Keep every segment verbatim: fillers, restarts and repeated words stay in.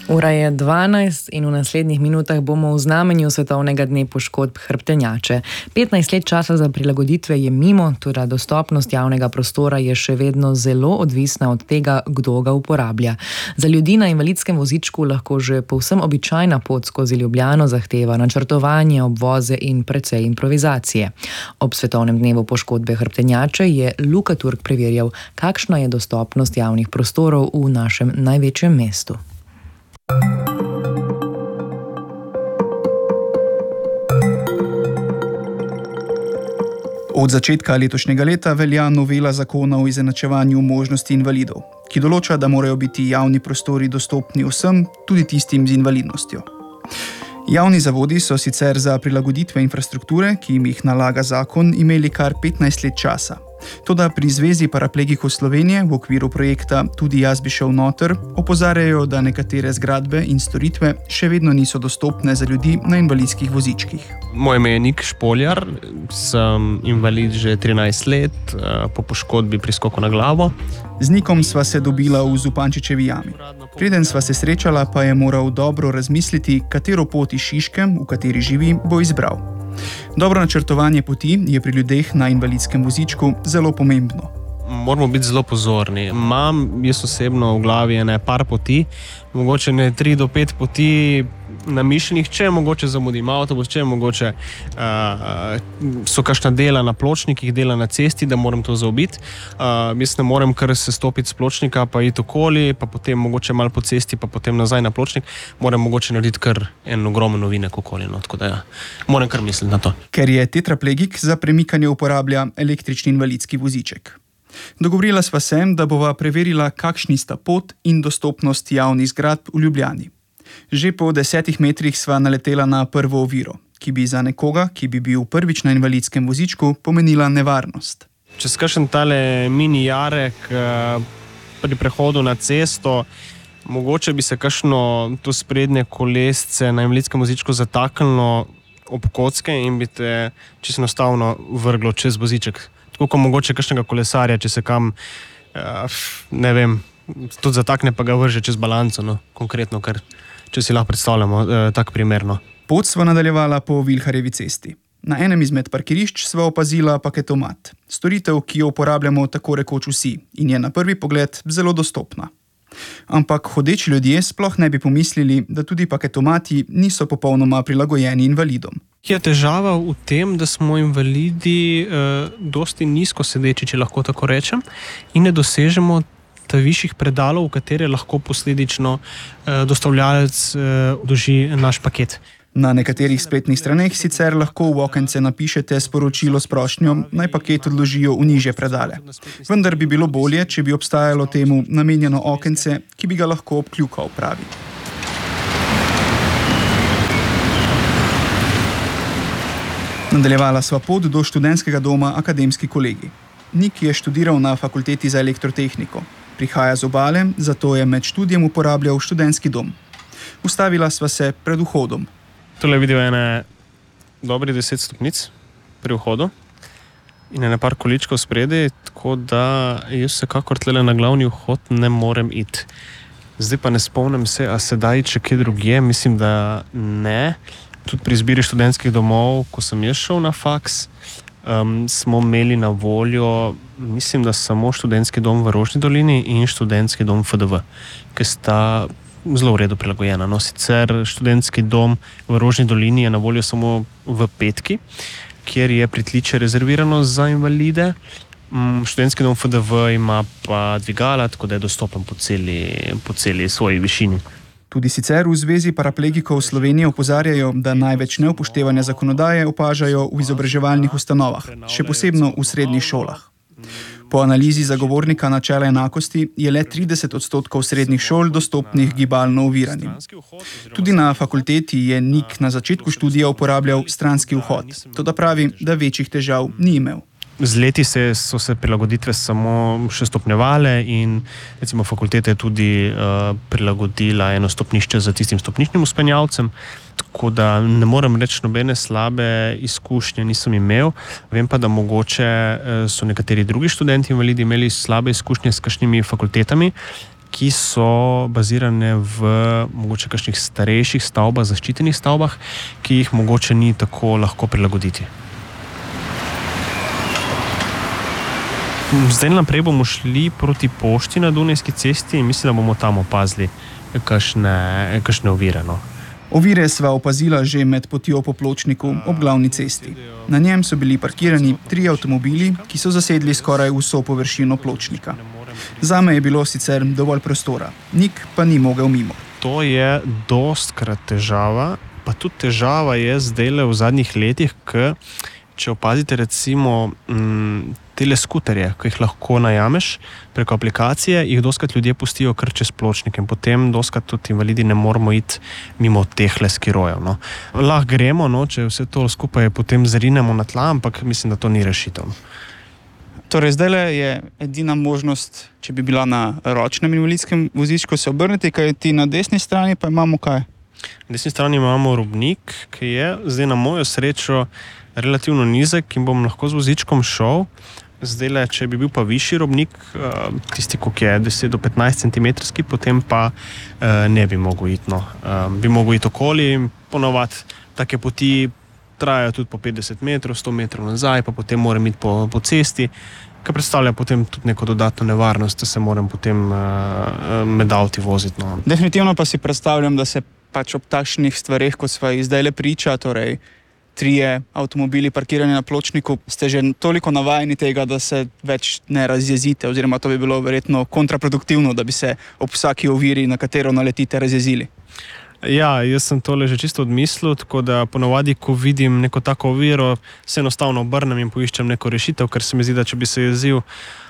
Ura je dvanajst in v naslednjih minutah bomo v znamenju Svetovnega dne poškodb hrbtenjače. petnajst let časa za prilagoditve je mimo, toda dostopnost javnega prostora je še vedno zelo odvisna od tega, kdo ga uporablja. Za ljudi na invalidskem vozičku lahko že povsem običajna pot skozi Ljubljano zahteva načrtovanje, obvoze in precej improvizacije. Ob Svetovnem dnevu poškodbe hrbtenjače je Luka Turk preverjal, kakšna je dostopnost javnih prostorov v našem največjem mestu. Od začetka letošnjega leta velja novela zakona o izenačevanju možnosti invalidov, ki določa, da morajo biti javni prostori dostopni vsem, tudi tistim z invalidnostjo. Javni zavodi so sicer za prilagoditve infrastrukture, ki jim jih nalaga zakon, imeli kar petnajst let časa. Toda pri Zvezi paraplegikov Slovenije v okviru projekta Tudi jaz bi šel noter opozarjajo, da nekatere zgradbe in storitve še vedno niso dostopne za ljudi na invalidskih vozičkih. Moje ime je Nik Špoljar, sem invalid že trinajst let, po poškodbi pri skoku na glavo. Z Nikom sva se dobila v Zupančičevi jami. Preden sva se srečala, pa je moral dobro razmisliti, katero pot iz Šiške, v kateri živi, bo izbral. Dobro načrtovanje poti je pri ljudeh na invalidskem vozičku zelo pomembno. Moramo biti zelo pozorni. Imam jaz osebno v glavi ene par poti, mogoče ne tri do pet poti namišljenih, če mogoče zamudim avtobus, če mogoče uh, so kakšna dela na pločnikih, dela na cesti, da moram to zaobiti. Uh, jaz ne morem kar se stopiti z pločnika, pa iti okoli, pa potem mogoče malo po cesti, pa potem nazaj na pločnik. Moram mogoče narediti kar en ogromen ovinek okoli, no, tako da ja, moram kar misliti na to. Ker je tetraplegik, za premikanje uporablja električni invalidski voziček. Dogovorila sva se, da bova preverila, kakšni sta pot in dostopnost javnih zgradb v Ljubljani. Že po desetih metrih sva naletela na prvo oviro, ki bi za nekoga, ki bi bil prvič na invalidskem vozičku, pomenila nevarnost. Čez kakšen tale mini jarek pri prehodu na cesto, mogoče bi se kakšno to sprednje kolesce na invalidskem vozičku zataknilo ob kocke in bi te čisto enostavno vrglo čez voziček. Tako kot mogoče kakšnega kolesarja, če se kam, ne vem, tudi zatakne pa ga vrže čez balanco, no, konkretno, ker če si lahko predstavljamo eh, tak primerno. Pot sva nadaljevala po Vilharjevi cesti. Na enem izmed parkirišč sva opazila paketomat, storitev, ki jo uporabljamo tako rekoč vsi in je na prvi pogled zelo dostopna. Ampak hodeči ljudje sploh ne bi pomislili, da tudi paketomati niso popolnoma prilagojeni invalidom. Je težava v tem, da smo invalidi eh, dosti nizko sedeči, če lahko tako rečem, in ne dosežemo višjih predalov, v katere lahko posledično eh, dostavljalec eh, doži naš paket. Na nekaterih spletnih straneh sicer lahko v okence napišete sporočilo s prošnjo, naj paket odložijo v nižje predale. Vendar bi bilo bolje, če bi obstajalo temu namenjeno okence, ki bi ga lahko obkljukal, pravi. Nadaljevala sva pot do študentskega doma Akademski kolegij. Nik je študiral na fakulteti za elektrotehniko. Prihaja z obale, zato je med študijem uporabljal študentski dom. Ustavila sva se pred vhodom. Tole vidim ene dobrih deset stopnic pri vhodu in ene par količkov spredi, tako da jaz vsekakor tlele na glavni vhod ne morem iti. Zdaj pa ne spomnim se, a sedaj če kje drugje, mislim, da ne. Tudi pri izbiri študentskih domov, ko sem jaz šel na faks, Um, smo imeli na voljo, mislim, da samo študentski dom v Rožni dolini in študentski dom F D V, ki sta zelo v redu prilagojena. No, sicer študentski dom v Rožni dolini je na voljo samo v petki, kjer je pritličje rezervirano za invalide. Um, študentski dom F D V ima pa dvigala, tako da je dostopen po celi, po celi svoji višini. Tudi sicer v Zvezi paraplegikov Slovenije opozarjajo, da največ neupoštevanja zakonodaje opažajo v izobraževalnih ustanovah, še posebno v srednjih šolah. Po analizi zagovornika načela enakosti je le trideset odstotkov srednjih šol dostopnih gibalno oviranim. Tudi na fakulteti je Nik na začetku študija uporabljal stranski vhod, toda pravi, da večjih težav ni imel. Z leti se, so se prilagoditve samo še stopnjevale in recimo fakulteta je tudi uh, prilagodila eno stopnišče za tistim stopničnim vzpenjalcem, tako da ne morem reči nobene slabe izkušnje nisem imel. Vem pa, da mogoče uh, so nekateri drugi študenti invalidi imeli slabe izkušnje s kakšnimi fakultetami, ki so bazirane v mogoče kakšnih starejših stavbah, zaščitenih stavbah, ki jih mogoče ni tako lahko prilagoditi. Zdaj naprej bomo šli proti pošti na Dunajski cesti in mislim, da bomo tam opazili kakšne, kakšne ovire. No. Ovire sva opazila že med potjo po pločniku ob glavni cesti. Na njem so bili parkirani tri avtomobili, ki so zasedli skoraj vso površino pločnika. Zame je bilo sicer dovolj prostora, Nik pa ni mogel mimo. To je dostkrat težava, pa tudi težava je zdajle v zadnjih letih, k, če opazite recimo m, tele skuterje, ki jih lahko najameš preko aplikacije, jih dostkrat ljudje pustijo kar čez pločnik in potem dostkrat tudi invalidi ne moramo iti mimo tehle skirojev. No. Lahko gremo, no, če vse to skupaj potem zrinemo na tla, ampak mislim, da to ni rešitev. Torej, zdaj je edina možnost, če bi bila na ročnem invalidskem vozičku, se obrniti, kaj ti na desni strani pa imamo kaj? Na desni strani imamo robnik, ki je zdaj na mojo srečo relativno nizek in bom lahko z vozičkom šel. Zdaj, če bi bil pa višji robnik, tisti, ki je deset do petnajst centimetrski, potem pa ne bi mogel iti. No. Bi mogel iti okoli in ponovati take poti trajajo tudi po petdeset metrov, sto metrov nazaj, pa potem moram iti po, po cesti, kar predstavlja potem tudi neko dodatno nevarnost, da se moram potem uh, med avti voziti. No. Definitivno pa si predstavljam, da se pač ob takšnih stvareh, kot sva zdajle priča, torej trije avtomobili parkirani na pločniku, ste že toliko navajeni tega, da se več ne razjezite, oziroma to bi bilo verjetno kontraproduktivno, da bi se ob vsaki oviri, na katero naletite, razjezili. Ja, jaz sem tole že čisto odmislil, tako da ponovadi, ko vidim neko tako oviro, se enostavno obrnem in poiščem neko rešitev, ker se mi zdi, da če bi se jezil,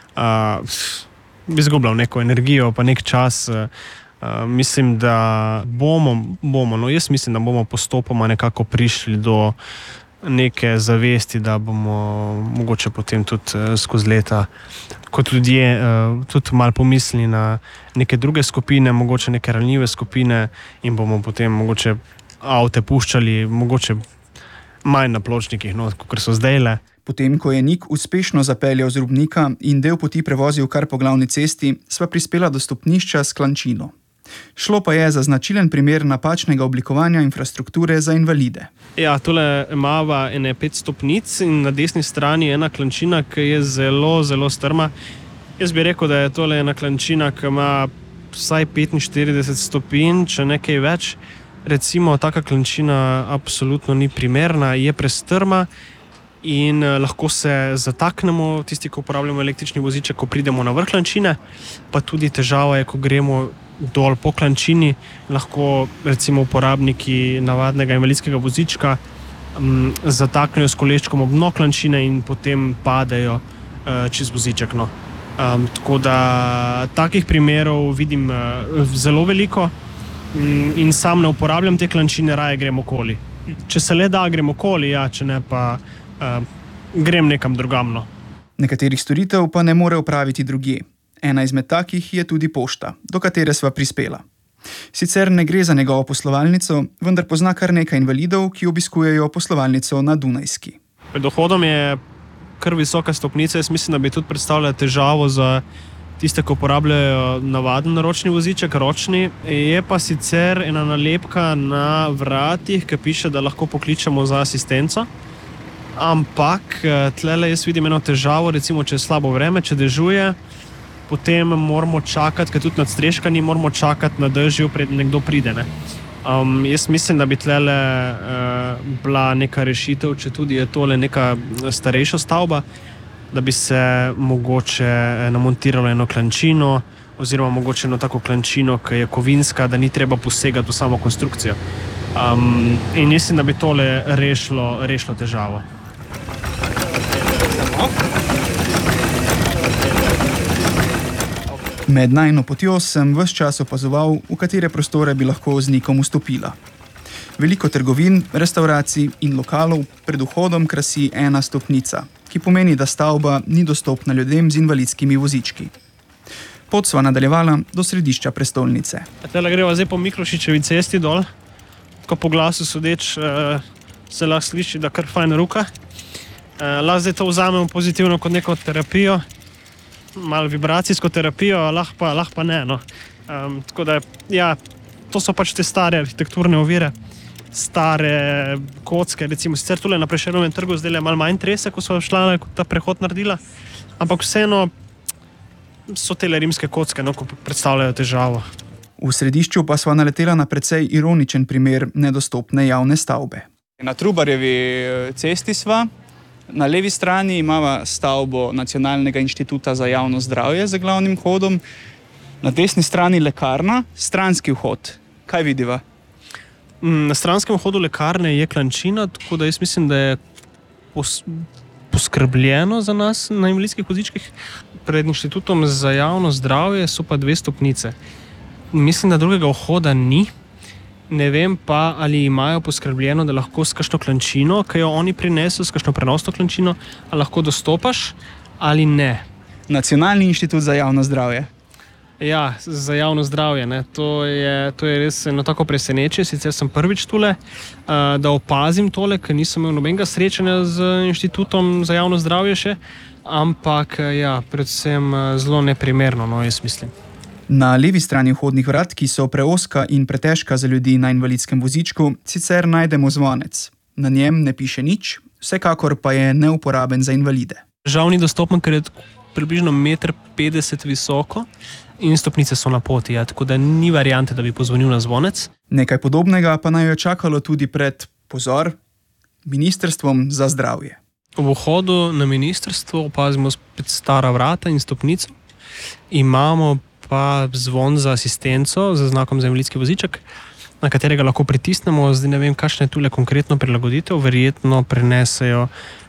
uh, bi izgubljal neko energijo, pa nek čas. Uh, mislim, da bomo, bomo, no jaz mislim, da bomo postopoma nekako prišli do neke zavesti, da bomo mogoče potem tudi uh, skozi leta kot ljudje uh, tudi malo pomislili na neke druge skupine, mogoče neke ranljive skupine in bomo potem mogoče avte puščali, mogoče manj na pločnikih, no, kot so zdajle. Potem, ko je Nik uspešno zapeljal z robnika in del poti prevozil kar po glavni cesti, sva prispela do stopnišča s klančino. Šlo pa je za značilen primer napačnega oblikovanja infrastrukture za invalide. Ja, tole imava ene pet stopnic in na desni strani ena klančina, ki je zelo, zelo strma. Jaz bi rekel, da je tole ena klančina, ki ima vsaj petinštirideset stopinj, če nekaj več. Recimo, taka klančina absolutno ni primerna, je prestrma in lahko se zataknemo, tisti, ko uporabljamo električni voziček, ko pridemo na vrh klančine, pa tudi težava je, ko gremo dol po klančini, lahko recimo uporabniki navadnega invalidskega vozička um, zataknejo s koleščkom ob dno klančine in potem padejo uh, čez voziček. No. Um, tako da takih primerov vidim uh, zelo veliko um, in sam ne uporabljam te klančine, raje grem okoli. Če se le da, grem okoli, ja, če ne pa uh, grem nekam drugamno. Nekaterih storitev pa ne more opraviti drugje. Ena izmed takih je tudi pošta, do katere sva prispela. Sicer ne gre za njegovo poslovalnico, vendar pozna kar nekaj invalidov, ki obiskujejo poslovalnico na Dunajski. Pred dohodom je kar visoka stopnica, jaz mislim, da bi tudi predstavljala težavo za tiste, ki uporabljajo navaden ročni voziček, ročni. Je pa sicer ena nalepka na vratih, ki piše, da lahko pokličemo za asistenco. Ampak tlele jaz vidim eno težavo, recimo, če je slabo vreme, če dežuje, potem moramo čakati, ker tudi nad streškanji moramo čakati na dežju, pred nekdo pride. Ne? Um, jaz mislim, da bi tlele uh, bila neka rešitev, če tudi je tole neka starejša stavba, da bi se mogoče namontiralo eno klančino oziroma mogoče eno tako klančino, ki je kovinska, da ni treba posegati v samo konstrukcijo. Um, in mislim, da bi tole rešilo, rešilo težavo. Med najino potjo sem ves čas opazoval, v katere prostore bi lahko z Nikom vstopila. Veliko trgovin, restauracij in lokalov pred vhodom krasi ena stopnica, ki pomeni, da stavba ni dostopna ljudem z invalidskimi vozički. Pot sva nadaljevala do središča prestolnice. Tele greva zdaj po Miklošičevi cesti dol, ko po glasu sodeč eh, se lahko sliši, da kar fajn ruka. Eh, lahko zdaj to vzamemo pozitivno kot neko terapijo. malo vibracijsko terapijo, lahko pa, lahko pa ne. No. Um, tako da, ja, to so pač te stare arhitekturne ovire, stare kocke, recimo sicer tule na Prešernovem trgu zdaj je malo manj trese, ko so šla ta prehod naredila, ampak vseeno so tele rimske kocke, no, ko predstavljajo težavo. V središču pa sva naletela na precej ironičen primer nedostopne javne stavbe. Na Trubarjevi cesti sva, na levi strani imava stavbo Nacionalnega inštituta za javno zdravje za glavnim vhodom, na desni strani lekarna, stranski vhod. Kaj vidiva? Na stranskem vhodu lekarne je klančina, tako da jaz mislim, da je pos, poskrbljeno za nas na invalidskih vozičkih. Pred inštitutom za javno zdravje so pa dve stopnice. Mislim, da drugega vhoda ni. Ne vem pa, ali imajo poskrbljeno, da lahko s kakšno klančino, ki jo oni prineso, s kakšno prenosno klančino, ali lahko dostopaš ali ne. Nacionalni inštitut za javno zdravje. Ja, za javno zdravje. Ne. To je, to je res eno tako presenečenje. Sicer sem prvič tule, da opazim tole, ker nisem imel nobenega srečanja z inštitutom za javno zdravje še, ampak ja, predvsem zelo neprimerno, no, jaz mislim. Na levi strani vhodnih vrat, ki so preozka in pretežka za ljudi na invalidskem vozičku, sicer najdemo zvonec. Na njem ne piše nič, vsekakor pa je neuporaben za invalide. Žal ni dostopen, ker je približno meter petdeset visoko in stopnice so na poti, ja, tako da ni variante, da bi pozvonil na zvonec. Nekaj podobnega pa naj je čakalo tudi pred, pozor, Ministrstvom za zdravje. V vhodu na ministrstvo opazimo spet stara vrata in stopnico. Imamo pa zvon za asistenco, za znakom za invalidski voziček, na katerega lahko pritisnemo. Zdaj ne vem, kakšna je tule konkretno prilagoditev, verjetno prenesejo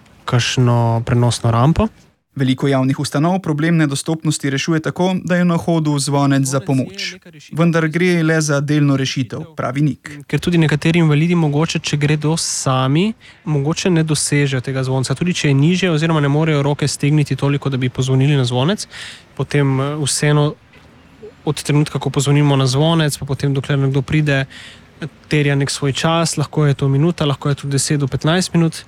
kakšno prenosno rampo. Veliko javnih ustanov problem nedostopnosti rešuje tako, da je na vhodu zvonec za pomoč. Vendar gre le za delno rešitev, pravi Nik. Ker tudi nekateri invalidi mogoče, če gredo sami, mogoče ne dosežejo tega zvonca. Tudi če je nižje oziroma ne morejo roke stegniti toliko, da bi pozvonili na zvonec, potem vseeno od trenutka, ko pozvonimo na zvonec, pa potem dokler nekdo pride, terja nek svoj čas, lahko je to minuta, lahko je to deset do petnajst minut.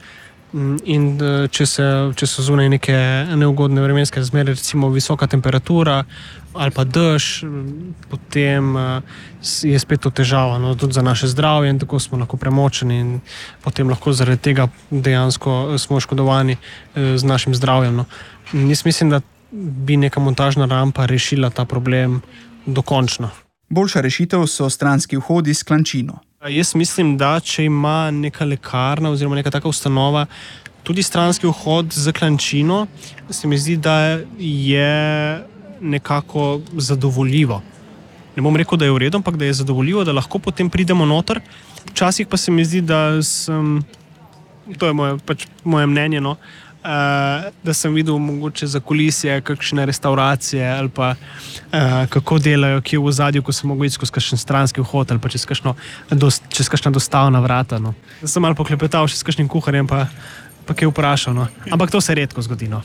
In če, se, če so zunaj neke neugodne vremenske razmere, recimo visoka temperatura ali pa dež, potem je spet to težava, no, tudi za naše zdravje in tako smo lahko premočeni in potem lahko zaradi tega dejansko smo oškodovani z našim zdravjem. No. Jaz mislim, da bi neka montažna rampa rešila ta problem dokončno. Boljša rešitev so stranski vhodi s klančino. Jaz mislim, da če ima neka lekarna oziroma neka taka ustanova tudi stranski vhod z klančino, se mi zdi, da je nekako zadovoljivo. Ne bom rekel, da je v redu, ampak da je zadovoljivo, da lahko potem pridemo noter. Včasih pa se mi zdi, da sem, to je moje, pač moje mnenje, no, Uh, da sem videl mogoče za kulisje kakšne restauracije ali pa uh, kako delajo, ki je v ozadju, ko sem mogel iti skozi kakšen stranski vhod ali pa čez kakšno, dost, čez kakšna dostavna vrata. No. Sem malo poklepetal še s kakšnim kuharjem pa, pa kaj vprašal. No. Ampak to se redko zgodi. No.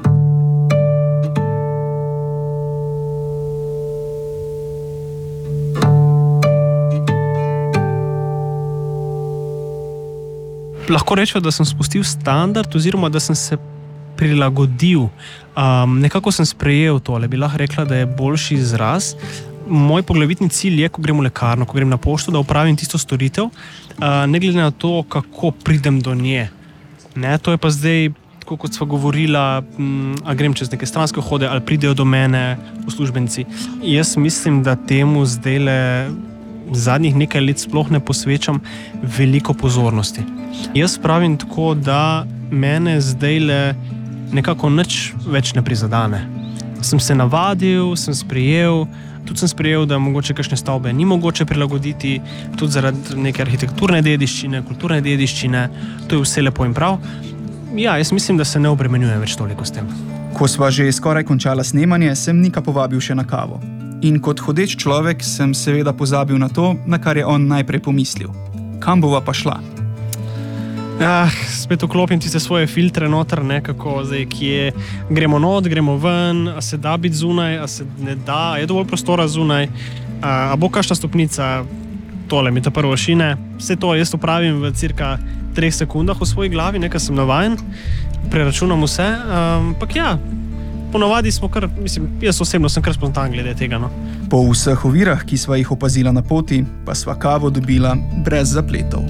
Lahko rečem, da sem spustil standard oziroma da sem se prilagodil. Um, nekako sem sprejel tole, bi lahko rekla, da je boljši izraz. Moj poglavitni cilj je, ko grem v lekarno, ko grem na pošto, da opravim tisto storitev, uh, ne glede na to, kako pridem do nje. Ne, to je pa zdaj, tako kot sva govorila, m, a grem čez neke stranske vhode ali pridejo do mene uslužbenci. Jaz mislim, da temu zdajle zadnjih nekaj let sploh ne posvečam veliko pozornosti. Jaz pravim tako, da mene zdajle nekako nič več ne prizadane. Sem se navadil, sem sprejel, tudi sem sprejel, da mogoče kakšne stavbe ni mogoče prilagoditi, tudi zaradi neke arhitekturne dediščine, kulturne dediščine, to je vse lepo in prav. Ja, jaz mislim, da se ne obremenjujem več toliko s tem. Ko sva že skoraj končala snemanje, sem Nika povabil še na kavo. In kot hodeč človek sem seveda pozabil na to, na kar je on najprej pomislil. Kam bova pa šla? Ah, spet vklopim tiste svoje filtre noter, nekako zdaj, kje gremo not, gremo ven, a se da biti zunaj, a se ne da, a je dovolj prostora zunaj, a, a bo kakšna stopnica, tole mi ta prvo šine. Vse to jaz opravim v cirka treh sekundah v svoji glavi, nekaj sem navajen, preračunam vse, ampak ja, ponovadi smo kar, mislim, jaz osebno sem kar spontan glede tega. No. Po vseh ovirah, ki sva jih opazila na poti, pa sva kavo dobila brez zapletov.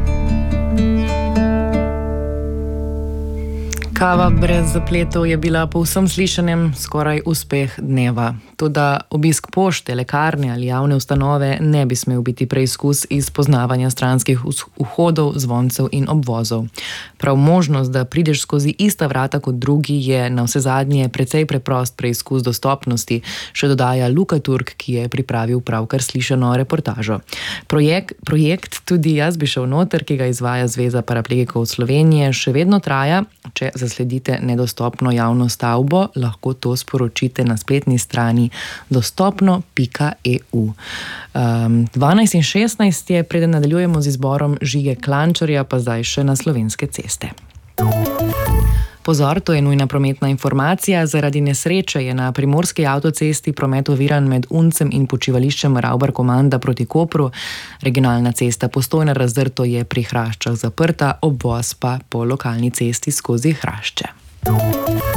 Kava brez zapletov je bila po vsem slišanem skoraj uspeh dneva. Toda obisk pošte, lekarne ali javne ustanove ne bi smel biti preizkus iz poznavanja stranskih vhodov, zvoncev in obvozov. Prav možnost, da prideš skozi ista vrata kot drugi, je na vse zadnje precej preprost preizkus dostopnosti, še dodaja Luka Turk, ki je pripravil pravkar slišano reportažo. Projekt, projekt Tudi jaz bi šel noter, ki ga izvaja Zveza paraplegikov Slovenije, še vedno traja. Če zasledite nedostopno javno stavbo, lahko to sporočite na spletni strani dostopno pika e u. Um, dvanajst in šestnajst je, preden nadaljujemo z izborom Žige Klančarja, pa zdaj še na Slovenske ceste. Pozor, to je nujna prometna informacija. Zaradi nesreče je na primorski avtocesti promet oviran med Uncem in počivališčem Ravbar-Komanda proti Kopru. Regionalna cesta Postojna-Razdrto je pri Hraščah zaprta, obvoz pa po lokalni cesti skozi Hrašče.